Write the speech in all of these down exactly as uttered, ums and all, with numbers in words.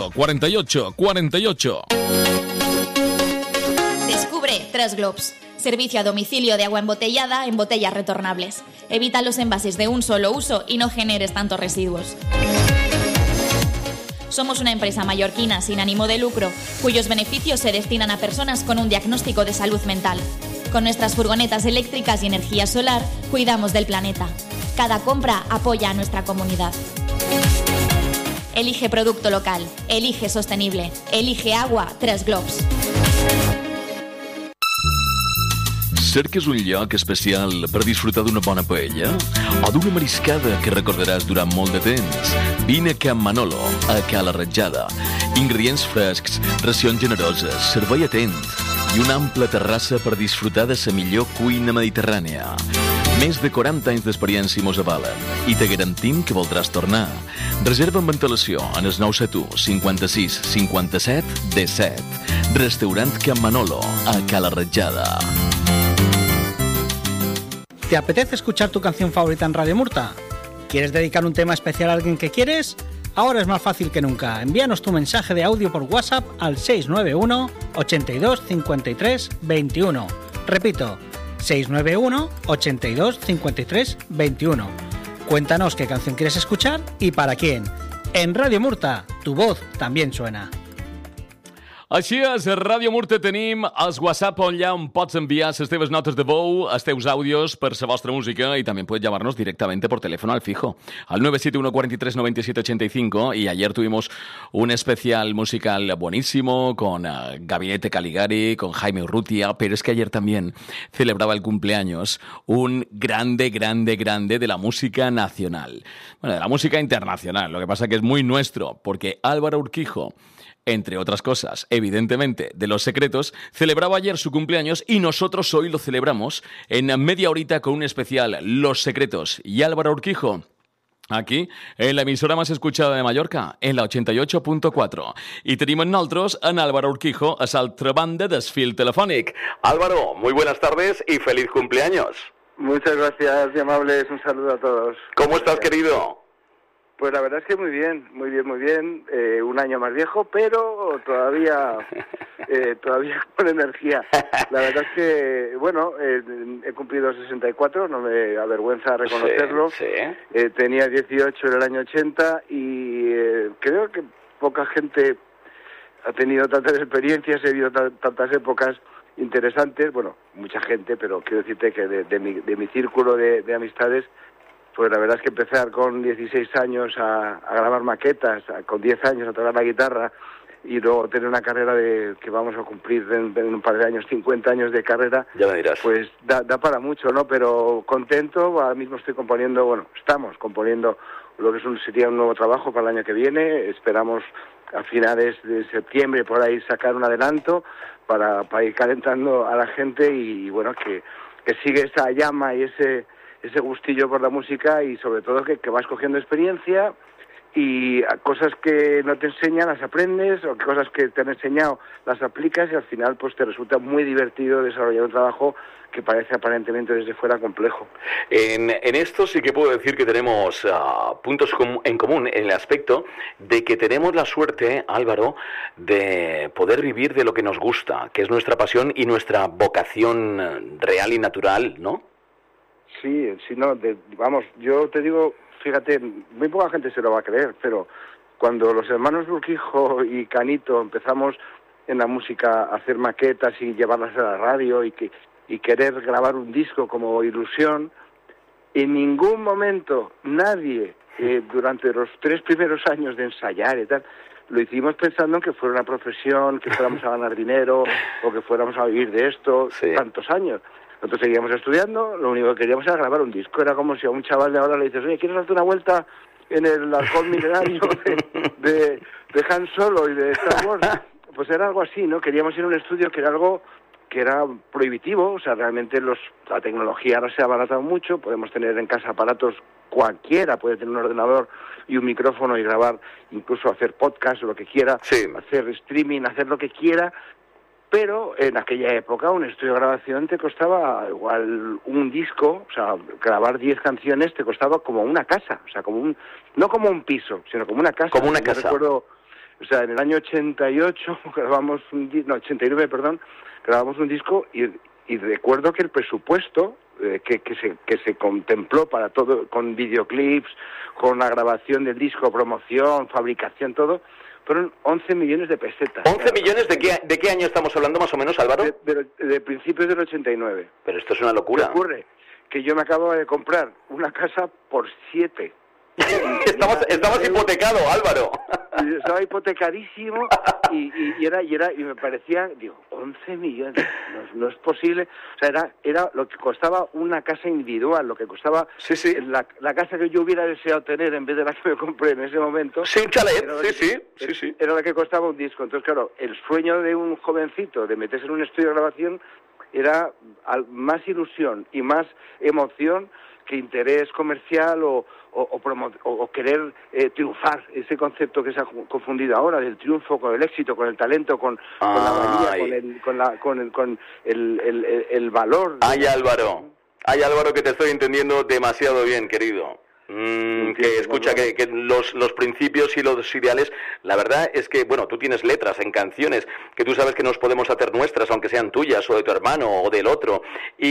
cuarenta y ocho cuarenta y ocho. Descubre Trasglobs. Servicio a domicilio de agua embotellada en botellas retornables. Evita los envases de un solo uso y no generes tantos residuos. Somos una empresa mallorquina sin ánimo de lucro, cuyos beneficios se destinan a personas con un diagnóstico de salud mental. Con nuestras furgonetas eléctricas y energía solar, cuidamos del planeta. Cada compra apoya a nuestra comunidad. Elige producto local, elige sostenible, elige agua Trasglobs. Cerques un lloc especial per disfrutar d'una bona paella o d'una mariscada que recordaràs durant molt de temps? Vine a Can Manolo, a Cala Ratjada. Ingredients frescs, racions generoses, servei atent i una ampla terrassa per disfrutar de la millor cuina mediterrània. Més de quaranta anys d'experiència mos avalen i te garantim que voldràs tornar. Reserva amb antelació en el nou set u cinquanta-sis cinquanta-set disset. Restaurant Can Manolo, a Cala Ratjada. ¿Te apetece escuchar tu canción favorita en Radio Murta? ¿Quieres dedicar un tema especial a alguien que quieres? Ahora es más fácil que nunca. Envíanos tu mensaje de audio por WhatsApp al seis nueve uno, ochenta y dos, cincuenta y tres, veintiuno. Repito, seis nueve uno, ochenta y dos, cincuenta y tres, veintiuno. Cuéntanos qué canción quieres escuchar y para quién. En Radio Murta, tu voz también suena. Així és, a Ràdio Murta tenim els WhatsApp allà on pots enviar les teves notes de veu, els teus àudios per la vostra música y también puedes llamarnos directamente por teléfono al fijo, al nueve siete uno, cuatro tres, nueve siete ocho cinco. Y ayer tuvimos un especial musical buenísimo con uh, Gabinete Caligari, con Jaime Urrutia, pero es que ayer también celebraba el cumpleaños un grande, grande, grande de la música nacional. Bueno, de la música internacional, lo que pasa que es muy nuestro, porque Álvaro Urquijo, entre otras cosas, evidentemente, de Los Secretos, celebraba ayer su cumpleaños y nosotros hoy lo celebramos en media horita con un especial Los Secretos y Álvaro Urquijo, aquí, en la emisora más escuchada de Mallorca, en la ochenta y ocho punto cuatro. Y tenemos nosotros en Álvaro Urquijo a l'altra banda del fil telefònic. Álvaro, muy buenas tardes y feliz cumpleaños. Muchas gracias, y amables, un saludo a todos. ¿Cómo estás, querido? Pues la verdad es que muy bien, muy bien, muy bien. Eh, un año más viejo, pero todavía eh, todavía con energía. La verdad es que, bueno, eh, he cumplido sesenta y cuatro, no me avergüenza reconocerlo. Sí, sí. Eh, tenía dieciocho en el año ochenta y eh, creo que poca gente ha tenido tantas experiencias, he vivido tantas épocas interesantes. Bueno, mucha gente, pero quiero decirte que de, de, mi, de mi círculo de, de amistades, pues la verdad es que empezar con dieciséis años a, a grabar maquetas, a, con diez años a tocar la guitarra y luego tener una carrera de que vamos a cumplir en, en un par de años, cincuenta años de carrera, ya me dirás. Pues da, da para mucho, ¿no? Pero contento, ahora mismo estoy componiendo, bueno, estamos componiendo lo que es un, sería un nuevo trabajo para el año que viene, esperamos a finales de septiembre por ahí sacar un adelanto para, para ir calentando a la gente y, bueno, que, que sigue esa llama y ese... ese gustillo por la música y sobre todo que, que vas cogiendo experiencia y cosas que no te enseñan las aprendes o cosas que te han enseñado las aplicas y al final pues te resulta muy divertido desarrollar un trabajo que parece aparentemente desde fuera complejo. En, en esto sí que puedo decir que tenemos uh, puntos com- en común en el aspecto de que tenemos la suerte, Álvaro, de poder vivir de lo que nos gusta, que es nuestra pasión y nuestra vocación real y natural, ¿no? Sí, sí, no, de, vamos, yo te digo, fíjate, muy poca gente se lo va a creer, pero cuando los hermanos Urquijo y Canito empezamos en la música a hacer maquetas y llevarlas a la radio y, que, y querer grabar un disco como ilusión, en ningún momento nadie, eh, durante los tres primeros años de ensayar y tal, lo hicimos pensando en que fuera una profesión, que fuéramos a ganar dinero o que fuéramos a vivir de esto, sí. Tantos años. Nosotros seguíamos estudiando, lo único que queríamos era grabar un disco. Era como si a un chaval de ahora le dices, oye, ¿quieres darte una vuelta en el alcohol milenario de, de, de Han Solo y de Star Wars? Pues era algo así, ¿no? Queríamos ir a un estudio que era algo que era prohibitivo, o sea, realmente los, la tecnología ahora se ha abaratado mucho, podemos tener en casa aparatos, cualquiera puede tener un ordenador y un micrófono y grabar, incluso hacer podcast o lo que quiera, sí. Hacer streaming, hacer lo que quiera. Pero en aquella época un estudio de grabación te costaba igual un disco, o sea, grabar diez canciones te costaba como una casa, o sea, como un no como un piso, sino como una casa. Como una Yo casa. Recuerdo O sea, en el año ochenta y ocho grabamos un di- no, ochenta y nueve, perdón, grabamos un disco y, y recuerdo que el presupuesto eh, que, que, se, que se contempló para todo, con videoclips, con la grabación del disco, promoción, fabricación, todo, fueron once millones de pesetas. ¿once millones de qué, de qué año estamos hablando más o menos, Álvaro? De, de, de principios del ochenta y nueve. Pero esto es una locura. ¿Qué ocurre? Que yo me acabo de comprar una casa por siete. estamos estamos hipotecados, Álvaro. Y estaba hipotecadísimo y, y, y era y era y me parecía, digo, once millones, no, no es posible. O sea, era era lo que costaba una casa individual, lo que costaba sí, sí. La, la casa que yo hubiera deseado tener en vez de la que me compré en ese momento. Sí, un chalet, era sí, que, sí, sí, sí. Era la que costaba un disco. Entonces, claro, el sueño de un jovencito de meterse en un estudio de grabación era más ilusión y más emoción que interés comercial o, o, o, promo, o, o querer eh, triunfar, ese concepto que se ha confundido ahora del triunfo con el éxito, con el talento, con, con la valía, con el, con, la, con, el, con el, el, el, el valor. Ay, Álvaro, ay, Álvaro, que te estoy entendiendo demasiado bien, querido. Mm, que escucha que, que los, los principios y los ideales, la verdad es que, bueno, tú tienes letras en canciones que tú sabes que nos podemos hacer nuestras, aunque sean tuyas o de tu hermano o del otro,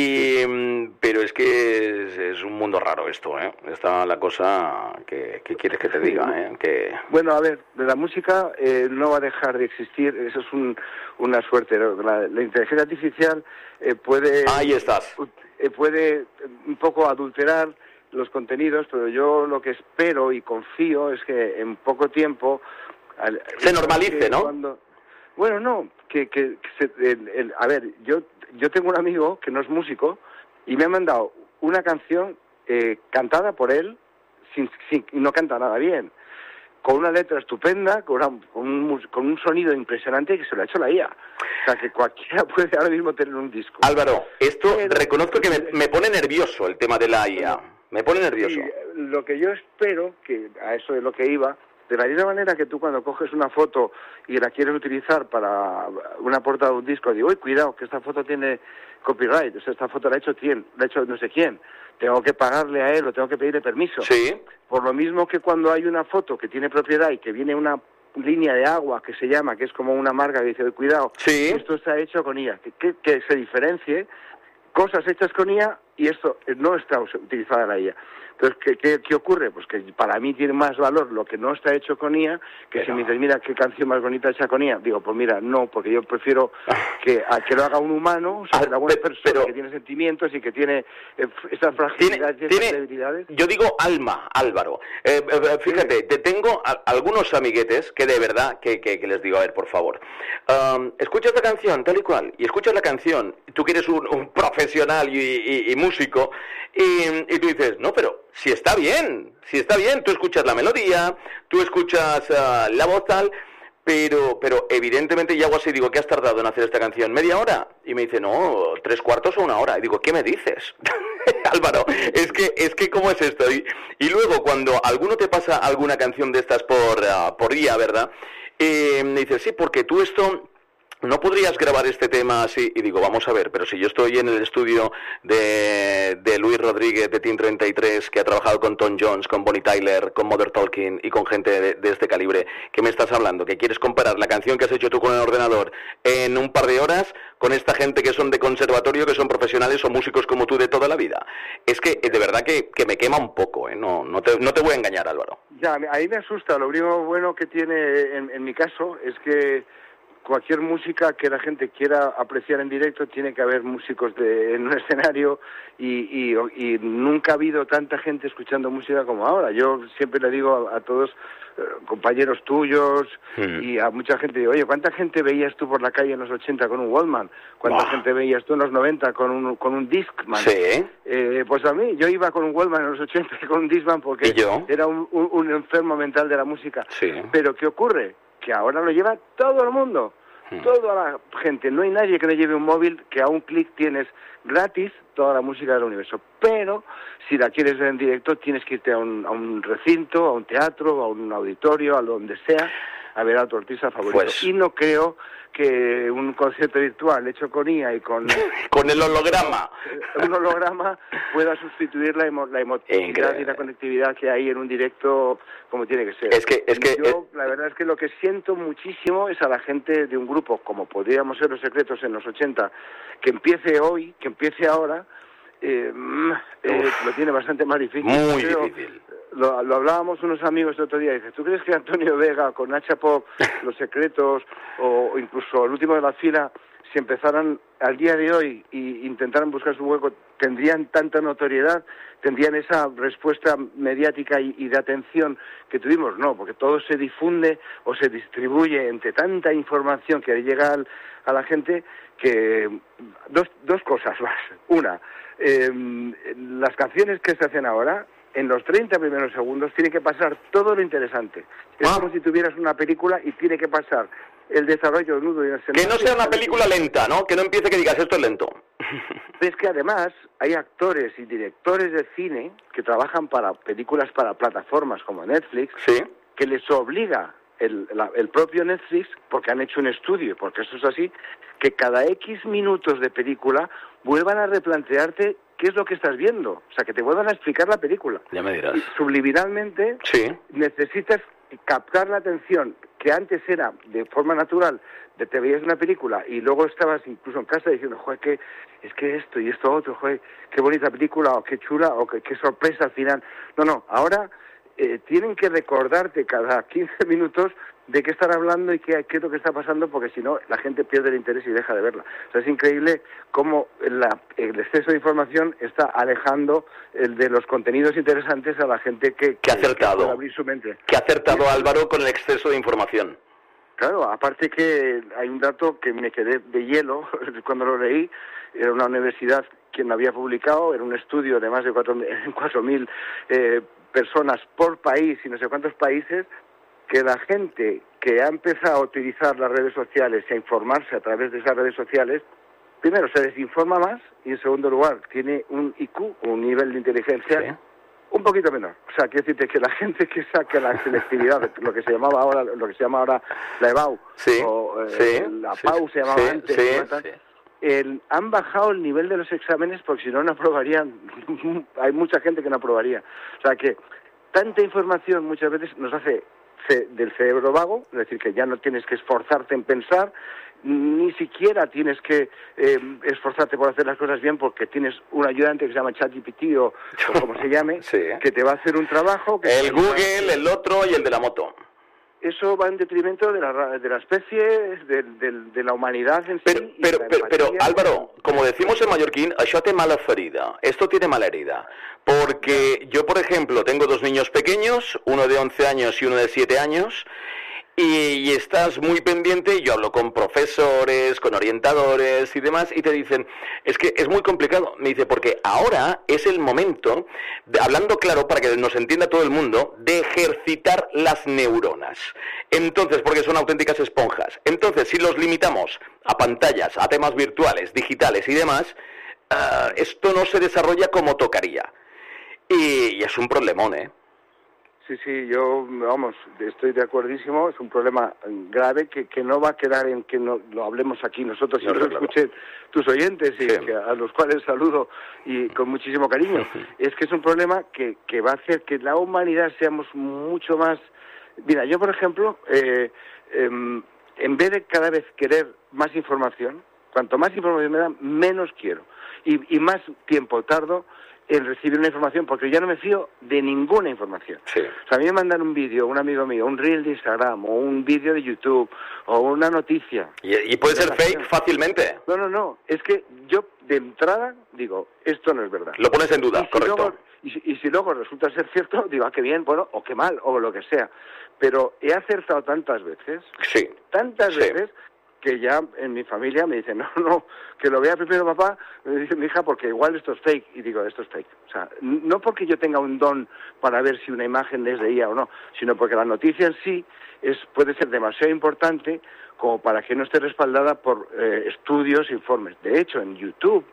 y pero es que es, es un mundo raro esto, ¿eh? Está la cosa que, que quieres que te diga, ¿eh? Que... Bueno, a ver, la música eh, no va a dejar de existir, eso es un, una suerte, ¿no? la, la inteligencia artificial eh, puede... Ahí estás. Eh, puede un poco adulterar los contenidos, pero yo lo que espero y confío es que en poco tiempo al, se normalice, ¿no? Cuando, bueno, no, que, que, que se, el, el, a ver, yo yo tengo un amigo que no es músico y me ha mandado una canción eh, cantada por él sin, sin, y no canta nada bien, con una letra estupenda, con, una, con, un, con un sonido impresionante que se lo ha hecho la I A. O sea, que cualquiera puede ahora mismo tener un disco. Álvaro, esto Pero, reconozco que me, me pone nervioso el tema de la I A. Me pone nervioso. Sí, lo que yo espero, que a eso es lo que iba, de la misma manera que tú cuando coges una foto y la quieres utilizar para una portada de un disco, digo, uy, cuidado, que esta foto tiene copyright, o sea, esta foto la ha hecho quién, la ha hecho no sé quién, tengo que pagarle a él o tengo que pedirle permiso. Sí. Por lo mismo que cuando hay una foto que tiene propiedad y que viene una línea de agua que se llama, que es como una marca que dice, cuidado, sí. Esto está hecho con I A, que, que, que se diferencie cosas hechas con I A y esto no está utilizada la I A. Entonces, ¿qué, qué, qué ocurre? Pues que para mí tiene más valor lo que no está hecho con I A, que pero... si me dices, mira, qué canción más bonita hecha con I A, digo, pues mira, no, porque yo prefiero que, a que lo haga un humano, o sea, una buena persona pero... que tiene sentimientos y que tiene eh, esas fragilidades y esas debilidades. Yo digo alma, Álvaro. Eh, eh, fíjate, sí. te tengo a, algunos amiguetes que de verdad que, que, que les digo, a ver, por favor, um, escucha esta canción tal y cual, y escuchas la canción, tú que eres un, un profesional y, y, y músico, y, y tú dices, no, pero si está bien, si está bien, tú escuchas la melodía, tú escuchas uh, la voz tal, pero pero evidentemente yo hago así, digo, ¿qué has tardado en hacer esta canción? ¿Media hora? Y me dice, no, tres cuartos o una hora. Y digo, ¿qué me dices? Álvaro, es que, es que ¿cómo es esto? Y, y luego cuando alguno te pasa alguna canción de estas por, uh, por I A, ¿verdad? Eh, me dice, sí, porque tú esto... ¿no podrías grabar este tema así? Y digo, vamos a ver, pero si yo estoy en el estudio de, de Luis Rodríguez, de Team treinta y tres, que ha trabajado con Tom Jones, con Bonnie Tyler, con Modern Talking y con gente de, de este calibre, ¿qué me estás hablando? ¿Que quieres comparar la canción que has hecho tú con el ordenador en un par de horas con esta gente que son de conservatorio, que son profesionales o músicos como tú de toda la vida? Es que de verdad que, que me quema un poco, ¿eh? No, no, te, no te voy a engañar, Álvaro. Ya, ahí me asusta. Lo único bueno que tiene en, en mi caso es que cualquier música que la gente quiera apreciar en directo tiene que haber músicos de, en un escenario y, y, y nunca ha habido tanta gente escuchando música como ahora. Yo siempre le digo a, a todos, eh, compañeros tuyos mm. y a mucha gente, digo, oye, ¿cuánta gente veías tú por la calle en los ochenta con un Walkman? ¿Cuánta wow. gente veías tú en los noventa con un, con un Discman? Sí. Eh, pues a mí, yo iba con un Walkman en los ochenta con un Discman porque era un, un, un enfermo mental de la música. Sí. Pero ¿qué ocurre? Que ahora lo lleva todo el mundo. Toda la gente, no hay nadie que no lleve un móvil que a un clic tienes gratis toda la música del universo, pero si la quieres ver en directo tienes que irte a un, a un recinto, a un teatro, a un auditorio, a donde sea, a ver a tu artista favorito. Pues... Y no creo que un concierto virtual hecho con I A y con... con el holograma. Un holograma pueda sustituir la, emo la emotividad y la conectividad que hay en un directo como tiene que ser. Es que... Es que Yo, la verdad es que lo que siento muchísimo es a la gente de un grupo, como podríamos ser Los Secretos en los ochenta, que empiece hoy, que empiece ahora, eh, eh, lo tiene bastante más difícil. Muy Creo, difícil. Lo, lo hablábamos unos amigos el otro día, dice, ¿tú crees que Antonio Vega con Nacha Pop, Los Secretos o incluso el último de la fila, si empezaran al día de hoy e intentaran buscar su hueco, tendrían tanta notoriedad, tendrían esa respuesta mediática y, y de atención que tuvimos? No, porque todo se difunde o se distribuye entre tanta información que llega al, a la gente que... Dos, dos cosas más. Una, eh, las canciones que se hacen ahora, en los treinta primeros segundos tiene que pasar todo lo interesante. Es ah. como si tuvieras una película y tiene que pasar el desarrollo del nudo y el que no sea una película lenta, ¿no? Que no empiece que digas esto es lento. Es que además hay actores y directores de cine que trabajan para películas para plataformas como Netflix, ¿sí?, que les obliga el, la, el propio Netflix, porque han hecho un estudio, porque eso es así, que cada X minutos de película vuelvan a replantearte qué es lo que estás viendo, o sea, que te vuelvan a explicar la película. Ya me dirás. Y subliminalmente sí. necesitas captar la atención, que antes era de forma natural, de te veías una película y luego estabas incluso en casa diciendo, joder, que es que esto y esto otro, joder, qué bonita película, o qué chula, o qué, qué sorpresa al final. No, no, ahora eh, tienen que recordarte cada quince minutos de qué están hablando y qué, qué es lo que está pasando, porque si no, la gente pierde el interés y deja de verla. O sea, es increíble cómo la, el exceso de información está alejando el de los contenidos interesantes a la gente que... Que ha acertado. Que abrir su mente. Que ha acertado, Álvaro, con el exceso de información. Claro, aparte que hay un dato que me quedé de hielo cuando lo leí. Era una universidad quien lo había publicado, era un estudio de más de cuatro mil eh, personas por país y no sé cuántos países, que la gente que ha empezado a utilizar las redes sociales y a informarse a través de esas redes sociales, primero se desinforma más y en segundo lugar tiene un I Q, un nivel de inteligencia, ¿sí?, un poquito menor. O sea, quiero decirte que la gente que saca la selectividad, lo que se llamaba ahora, lo que se llama ahora la E B A U, sí, o eh, sí, la sí, P A U se llamaba sí, antes, sí, ¿no? sí. El, han bajado el nivel de los exámenes porque si no, no aprobarían. Hay mucha gente que no aprobaría. O sea que tanta información muchas veces nos hace del cerebro vago, es decir, que ya no tienes que esforzarte en pensar, ni siquiera tienes que eh, esforzarte por hacer las cosas bien porque tienes un ayudante que se llama ChatGPT o, o como se llame, sí, que te va a hacer un trabajo... Que el Google, el otro y el de la moto. Eso va en detrimento de la, de la especie, de, de, de la humanidad en pero, sí. Pero, pero, pero, Álvaro, como decimos en mallorquín, això té mala ferida. Esto tiene mala herida. Porque yo, por ejemplo, tengo dos niños pequeños, uno de once años y uno de siete años, y, y estás muy pendiente, yo hablo con profesores, con orientadores y demás, y te dicen, es que es muy complicado. Me dice, porque ahora es el momento, de, hablando claro para que nos entienda todo el mundo, de ejercitar las neuronas. Entonces, porque son auténticas esponjas. Entonces, si los limitamos a pantallas, a temas virtuales, digitales y demás, uh, esto no se desarrolla como tocaría. Y, y es un problemón, ¿eh? Sí, sí, yo, vamos, estoy de acuerdísimo, es un problema grave que, que no va a quedar en que no, lo hablemos aquí nosotros, no, si lo claro. escuchen tus oyentes y sí. que, a los cuales saludo y con muchísimo cariño. Es que es un problema que, que va a hacer que la humanidad seamos mucho más... Mira, yo, por ejemplo, eh, eh, en vez de cada vez querer más información, cuanto más información me dan, menos quiero. Y, y más tiempo tardo en recibir una información, porque ya no me fío de ninguna información. Sí. O sea, a mí me mandan un vídeo, un amigo mío, un reel de Instagram, o un vídeo de YouTube, o una noticia. Y, y puede ser fake fácilmente. No, no, no. Es que yo, de entrada, digo, esto no es verdad. Lo pones en duda, y si correcto. Luego, y, si, y si luego resulta ser cierto, digo, ah, qué bien, bueno, o qué mal, o lo que sea. Pero he acertado tantas veces, sí. tantas sí. veces, que ya en mi familia me dicen, no, no, que lo vea primero papá, me dice mi hija, porque igual esto es fake, y digo, esto es fake. O sea, no porque yo tenga un don para ver si una imagen es de I A o no, sino porque la noticia en sí es, puede ser demasiado importante como para que no esté respaldada por eh, estudios, informes. De hecho, en YouTube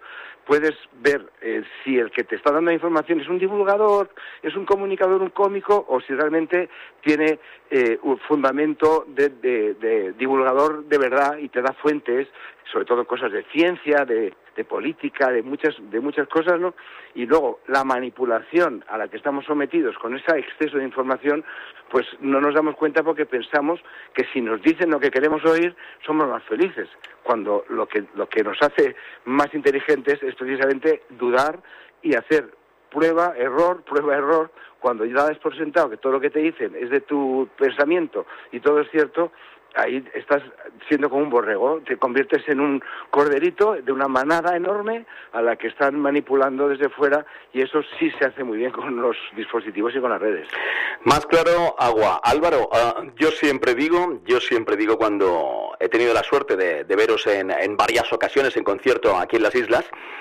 puedes ver eh, si el que te está dando la información es un divulgador, es un comunicador, un cómico, o si realmente tiene eh, un fundamento de, de, de divulgador de verdad y te da fuentes, sobre todo cosas de ciencia, de, de política, de muchas, de muchas cosas, ¿no? Y luego la manipulación a la que estamos sometidos con ese exceso de información, pues no nos damos cuenta porque pensamos que si nos dicen lo que queremos oír, somos más felices, cuando lo que, lo que nos hace más inteligentes es precisamente dudar y hacer prueba, error, prueba, error. Cuando ya das por sentado que todo lo que te dicen es de tu pensamiento y todo es cierto, ahí estás siendo como un borrego, te conviertes en un corderito de una manada enorme a la que están manipulando desde fuera, y eso sí se hace muy bien con los dispositivos y con las redes. Más claro, agua. Álvaro, uh, yo siempre digo, yo siempre digo cuando he tenido la suerte de, de veros en, en varias ocasiones en concierto aquí en las islas,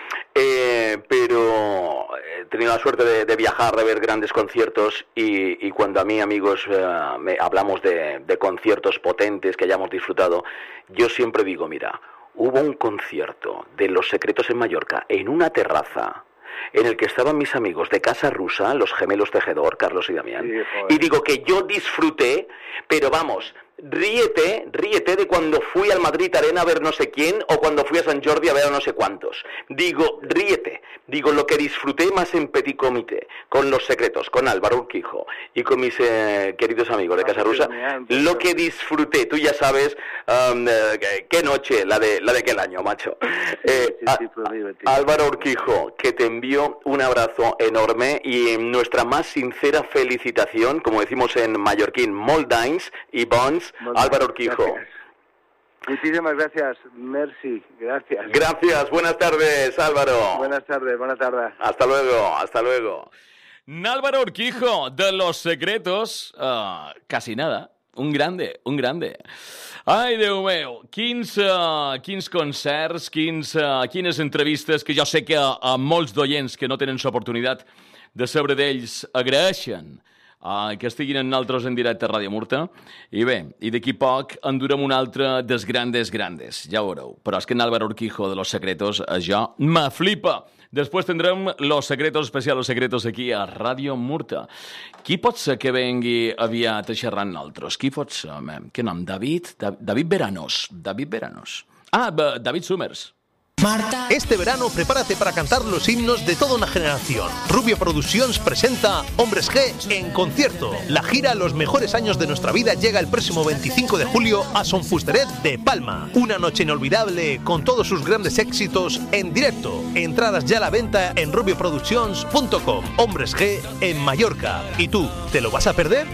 eh, pero he tenido la suerte de, de viajar, de ver grandes conciertos, y, y cuando a mí, amigos, uh, me, hablamos de, de conciertos potentes que hayamos disfrutado, yo siempre digo, mira, hubo un concierto de Los Secretos en Mallorca, en una terraza, en el que estaban mis amigos de Casa Rusa, los gemelos Tejedor, Carlos y Damián, sí, y digo que yo disfruté, pero vamos, ríete, ríete de cuando fui al Madrid Arena a ver no sé quién, o cuando fui a Sant Jordi a ver a no sé cuántos. Digo, ríete, digo, lo que disfruté más en Petit Comité, con Los Secretos, con Álvaro Urquijo y con mis eh, queridos amigos de Casa Rusa, lo que disfruté, tú ya sabes, um, eh, qué noche, la de la de aquel año, macho. Eh, sí, sí, a, Álvaro Urquijo, que te envío un abrazo enorme y nuestra más sincera felicitación, como decimos en mallorquín, Moldains y Bons, Moldains, Álvaro Urquijo. Gracias. Muchísimas gracias, merci, gracias. Gracias, buenas tardes, Álvaro. Buenas tardes, buenas tardes. Hasta luego, hasta luego. Álvaro Urquijo, de Los Secretos, uh, casi nada. Un grande, un grande. Ai, Déu meu, quins, uh, quins concerts, quins, uh, quines entrevistes, que jo sé que a, a molts d'oients que no tenen l'oportunitat de saber d'ells agraeixen uh, que estiguin en nosaltres en directe a Ràdio Murta. I bé, i d'aquí poc en durem un altre dels grandes grandes, ja ho veureu. Però és que en Álvaro Urquijo de Los Secretos, això me flipa. Després tindrem Los Secretos, especial Los Secretos aquí a Ràdio Murta. Qui pot ser que vengui aviat a xerrar amb nosaltres? Qui pot ser? Què nom? David? David Veranos. David Veranos. Ah, David Summers. Marta. Este verano prepárate para cantar los himnos de toda una generación. Rubio Productions presenta Hombres G en concierto. La gira Los mejores años de nuestra vida llega el próximo veinticinco de julio a Son Fusteret de Palma. Una noche inolvidable con todos sus grandes éxitos en directo. Entradas ya a la venta en rubio productions punto com. Hombres G en Mallorca. ¿Y tú, te lo vas a perder?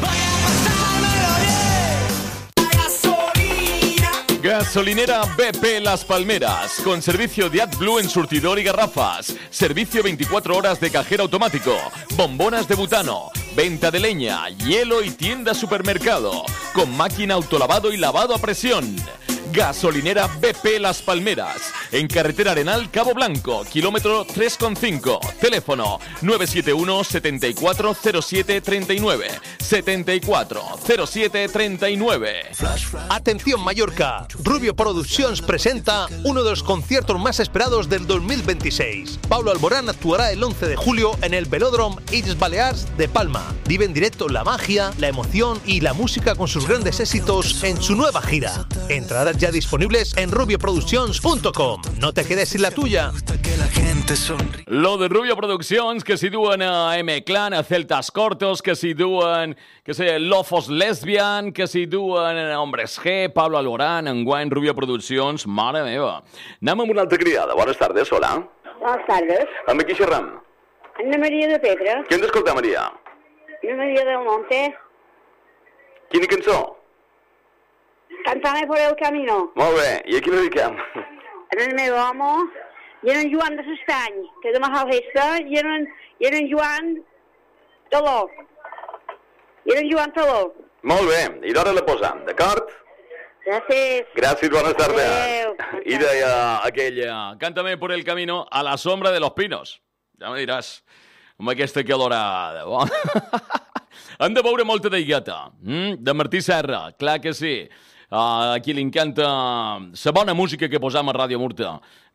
Gasolinera B P Las Palmeras, con servicio de AdBlue en surtidor y garrafas, servicio veinticuatro horas de cajero automático, bombonas de butano, venta de leña, hielo y tienda supermercado, con máquina autolavado y lavado a presión. Gasolinera B P Las Palmeras, en carretera Arenal Cabo Blanco, kilómetro tres coma cinco, teléfono nueve siete uno, setenta y cuatro cero siete treinta y nueve, setenta y cuatro cero siete treinta y nueve. Atención Mallorca, Rubio Productions presenta uno de los conciertos más esperados del dos mil veintiséis. Pablo Alborán actuará el once de julio en el Velódromo Illes Balears de Palma. Vive en directo la magia, la emoción y la música con sus grandes éxitos en su nueva gira. Entradas ya disponibles en rubio productions punto com. No te quedes sin la tuya. Lo de Rubio Productions, que s'hi duen a M-Clan, a Celtas Cortos, que s'hi duen, que sé, Lofos Lesbian, que s'hi duen a Hombres G, Pablo Alborán, enguany Rubio Productions, mare meva. Anem amb una altra criada. Bones tardes, hola. Bones tardes. Amb qui xerram? Anna Maria de Pedra. Què hem d'escoltar, Maria? Anna Maria del Monte. Quina cançó? Cántame por el camino. Molt bé, i a qui dediquem? En el meu home, i en Joan de S'Estany, que demà fa festa, i en, i en Joan Taló. I en Joan Taló. Molt bé, i d'hora la posam, d'acord? Gràcies. Gràcies, bones tardes. Adeu. I deia aquella, cántame por el camino a la sombra de los pinos. Ja me diràs, amb aquesta calorada. Hem de veure molta d'aigueta, mm? de Martí Serra, clar que sí. Uh, a qui li encanta la bona música que posam a Ràdio Murta.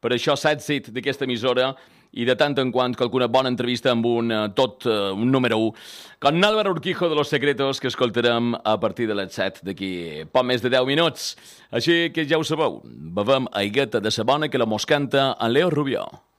per això set-sit d'aquesta emissora i de tant en quant qualcuna bona entrevista amb un uh, tot uh, un número u, con Álvaro Urquijo de Los Secretos, que escoltarem a partir de les set d'aquí poc més de deu minuts. Així que ja ho sabeu, bevem aigueta de sabona que la mos canta en Leo Rubió.